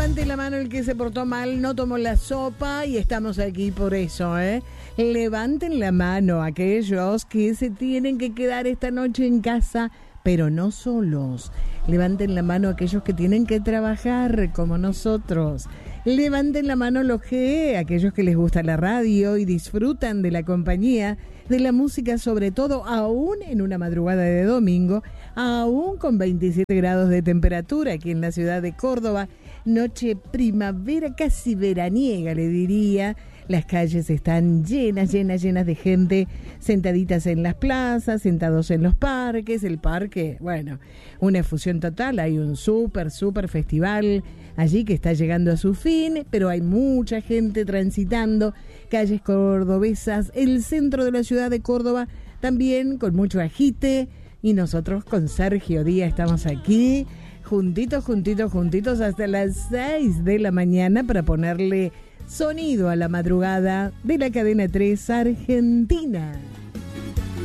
Levante la mano el que se portó mal, no tomó la sopa y estamos aquí por eso, ¿eh? Levanten la mano aquellos que se tienen que quedar esta noche en casa, pero no solos. Levanten la mano aquellos que tienen que trabajar como nosotros. Levanten la mano aquellos que les gusta la radio y disfrutan de la compañía, de la música, sobre todo aún en una madrugada de domingo, aún con 27 grados de temperatura aquí en la ciudad de Córdoba. Noche primavera, casi veraniega, le diría. Las calles están llenas de gente, sentaditas en las plazas, sentados en los parques. El parque, bueno, una efusión total. Hay un súper festival allí que está llegando a su fin, pero hay mucha gente transitando calles cordobesas, el centro de la ciudad de Córdoba también con mucho agite. Y nosotros con Sergio Díaz estamos aquí, juntitos hasta las 6 de la mañana para ponerle sonido a la madrugada de la cadena 3 Argentina.